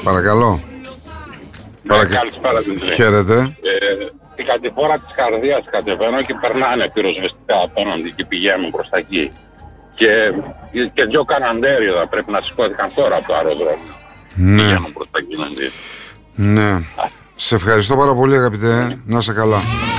Παρακαλώ. Καλησπέρα, Δημήτρη. Χαίρετε. Την κατηφόρα της Καρδίας κατεβαίνω και περνάνε πυροσβεστικά απέναντι και πηγαίνουν προς τα εκεί. Και δυο καναντέριδα πρέπει να σηκώθηκαν τώρα από το αεροδρόμιο. Ναι. Πηγαίνουν προς τα εκεί. Ναι. Σε ευχαριστώ πάρα πολύ, αγαπητέ. Να είσαι καλά.